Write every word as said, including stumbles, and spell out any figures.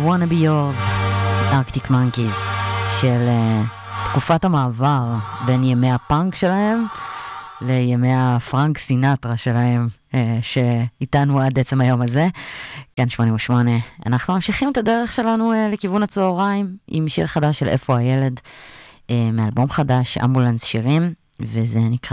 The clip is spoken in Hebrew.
wanna be yours, Arctic Monkeys, של uh, תקופת המעבר בין ימי הפאנק שלהם לימי הפרנק סינטרה שלהם, uh, שאיתנו עד עצם היום הזה. כאן שמונים ושמונה, אנחנו ממשיכים את הדרך שלנו uh, לכיוון הצהריים עם שיר חדש של איפה הילד, uh, מאלבום חדש, אמבולנס שירים, וזה נקרא